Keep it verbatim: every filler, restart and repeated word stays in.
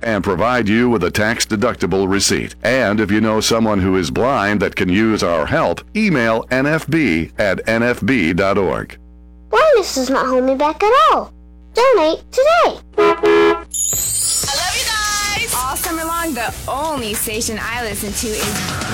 and provide you with a tax-deductible receipt. And if you know someone who is blind that can use our help, email N F B at N F B dot org. Blindness does not hold me back at all. Donate today. I love you guys! All summer long, the only station I listen to is